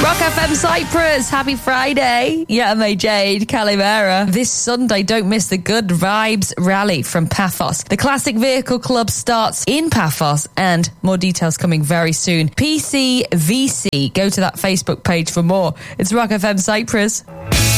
Rock FM Cyprus, happy Friday. Yatame Jade, Calimera. This Sunday, don't miss the Good Vibes Rally from Paphos. The Classic Vehicle Club starts in Paphos and more details coming very soon. PCVC, go to that Facebook page for more. It's Rock FM Cyprus.